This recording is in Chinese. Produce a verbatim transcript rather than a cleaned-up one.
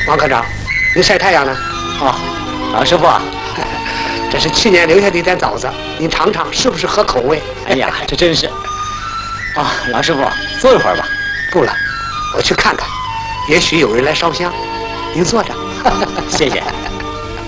王科长，你晒太阳呢？ 哦，老师傅， 这是去年留下的一点枣子，您尝尝是不是合口味？ 哎呀，这真是。啊，老师傅，坐一会儿吧。 不了，我去看看，也许有人来烧香。您坐着。 谢谢。